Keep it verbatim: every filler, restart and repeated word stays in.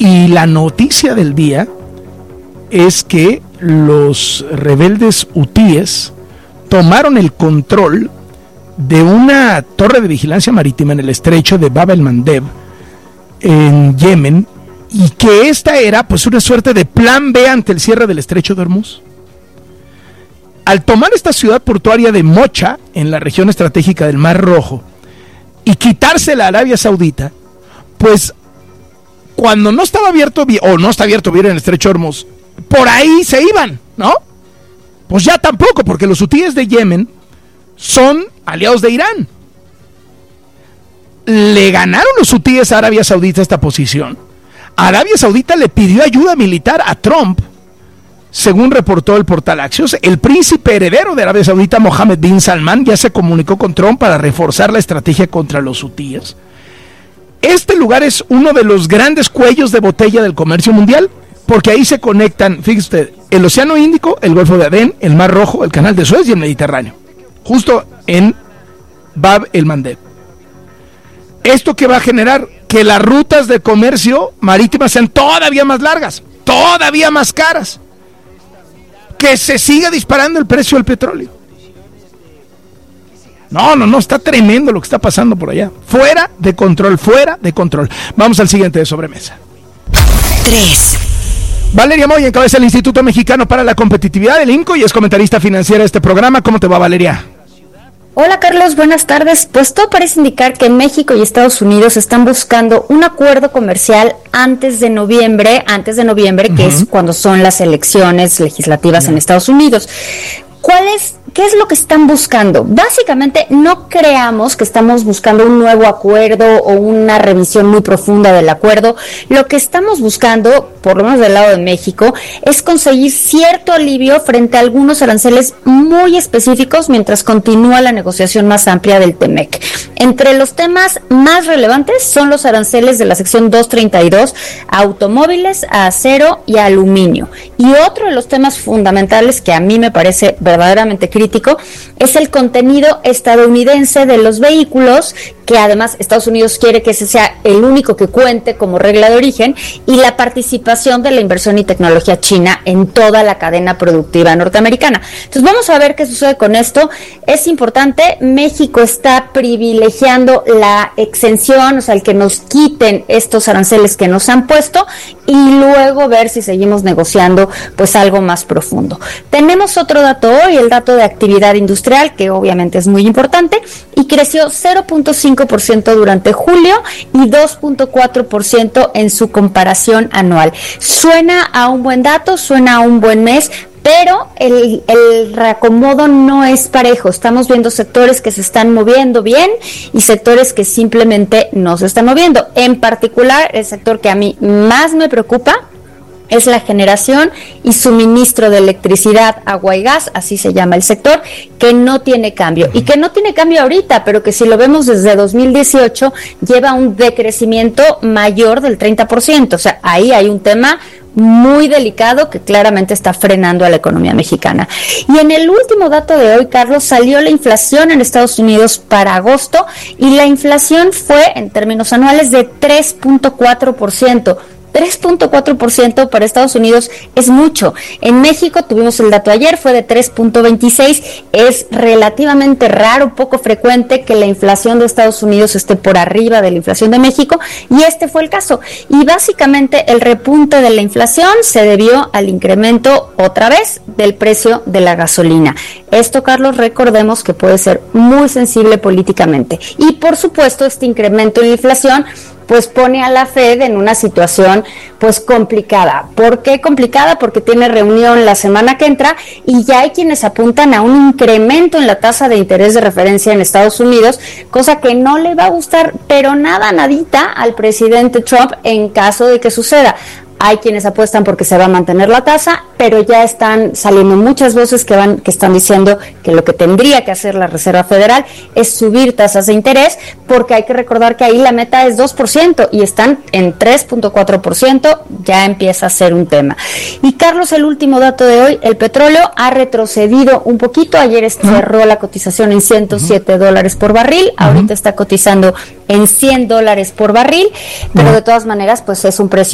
Y la noticia del día es que los rebeldes hutíes tomaron el control de una torre de vigilancia marítima en el estrecho de Bab el-Mandeb, en Yemen, y que esta era pues una suerte de plan B ante el cierre del estrecho de Hormuz. Al tomar esta ciudad portuaria de Mocha, en la región estratégica del Mar Rojo, y quitársela a Arabia Saudita, pues cuando no estaba abierto, o no está abierto bien en el estrecho de Hormuz, por ahí se iban, ¿no? Pues ya tampoco, porque los hutíes de Yemen son aliados de Irán. Le ganaron los hutíes a Arabia Saudita esta posición. Arabia Saudita le pidió ayuda militar a Trump, según reportó el portal Axios. El príncipe heredero de Arabia Saudita, Mohammed bin Salman, ya se comunicó con Trump para reforzar la estrategia contra los hutíes. Este lugar es uno de los grandes cuellos de botella del comercio mundial, porque ahí se conectan, fíjese usted, el Océano Índico, el Golfo de Adén, el Mar Rojo, el Canal de Suez y el Mediterráneo, justo en Bab el-Mandeb. ¿Esto qué va a generar? Que las rutas de comercio marítimas sean todavía más largas, todavía más caras, que se siga disparando el precio del petróleo. No, no, no, está tremendo lo que está pasando por allá. Fuera de control, fuera de control. Vamos al siguiente de sobremesa. tres. Valeria Moya encabeza el Instituto Mexicano para la Competitividad, el INCO, y es comentarista financiera de este programa. ¿Cómo te va, Valeria? Hola Carlos, buenas tardes. Pues todo parece indicar que México y Estados Unidos están buscando un acuerdo comercial antes de noviembre, antes de noviembre, uh-huh. que es cuando son las elecciones legislativas uh-huh. en Estados Unidos. ¿Cuál es, qué es lo que están buscando? Básicamente, no creamos que estamos buscando un nuevo acuerdo o una revisión muy profunda del acuerdo. Lo que estamos buscando, por lo menos del lado de México, es conseguir cierto alivio frente a algunos aranceles muy específicos mientras continúa la negociación más amplia del T M E C. Entre los temas más relevantes son los aranceles de la sección doscientos treinta y dos a automóviles, a acero y a aluminio. Y otro de los temas fundamentales que a mí me parece verdaderamente crítico es el contenido estadounidense de los vehículos, que además Estados Unidos quiere que ese sea el único que cuente como regla de origen, y la participación de la inversión y tecnología china en toda la cadena productiva norteamericana. Entonces vamos a ver qué sucede con esto. Es importante, México está privilegiando la exención, o sea, el que nos quiten estos aranceles que nos han puesto, y luego ver si seguimos negociando pues algo más profundo. Tenemos otro dato hoy, el dato de actividad industrial, que obviamente es muy importante, y creció cero punto cinco por ciento durante julio y dos punto cuatro por ciento en su comparación anual. Suena a un buen dato, suena a un buen mes, pero el, el reacomodo no es parejo. Estamos viendo sectores que se están moviendo bien y sectores que simplemente no se están moviendo. En particular, el sector que a mí más me preocupa es la generación y suministro de electricidad, agua y gas, así se llama el sector, que no tiene cambio. Y que no tiene cambio ahorita, pero que si lo vemos desde dos mil dieciocho, lleva un decrecimiento mayor del treinta por ciento. O sea, ahí hay un tema muy delicado que claramente está frenando a la economía mexicana. Y en el último dato de hoy, Carlos, salió la inflación en Estados Unidos para agosto, y la inflación fue, en términos anuales, de tres punto cuatro por ciento. tres punto cuatro por ciento para Estados Unidos es mucho. En México tuvimos el dato ayer, fue de tres punto veintiséis. Es relativamente raro, poco frecuente que la inflación de Estados Unidos esté por arriba de la inflación de México, y este fue el caso. Y básicamente el repunte de la inflación se debió al incremento, otra vez, del precio de la gasolina. Esto, Carlos, recordemos que puede ser muy sensible políticamente. Y por supuesto, este incremento en la inflación pues pone a la Fed en una situación pues complicada. ¿Por qué complicada? Porque tiene reunión la semana que entra, y ya hay quienes apuntan a un incremento en la tasa de interés de referencia en Estados Unidos, cosa que no le va a gustar, pero nada, nadita al presidente Trump en caso de que suceda. Hay quienes apuestan porque se va a mantener la tasa, pero ya están saliendo muchas voces que van que están diciendo que lo que tendría que hacer la Reserva Federal es subir tasas de interés, porque hay que recordar que ahí la meta es dos por ciento y están en tres punto cuatro por ciento, ya empieza a ser un tema. Y Carlos, el último dato de hoy, el petróleo ha retrocedido un poquito. Ayer cerró la cotización en ciento siete dólares por barril, ahorita está cotizando en cien dólares por barril, pero de todas maneras pues es un precio